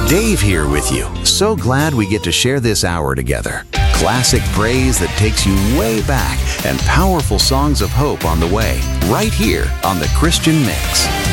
Dave here with you. So glad we get to share this hour together. Classic praise that takes you way back and powerful songs of hope on the way, right here on The Christian Mix.